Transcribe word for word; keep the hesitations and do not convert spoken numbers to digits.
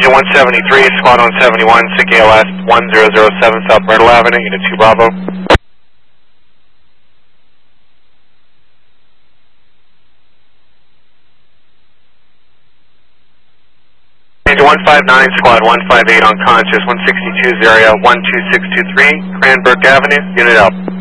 Ranger one seventy-three, Squad one seventy-one, S I C A L S one zero zero seven South Myrtle Avenue, Unit two Bravo. Ranger one five nine, Squad one five eight, unconscious, one sixty-two's area, one two six two three, Cranbrook Avenue, Unit L.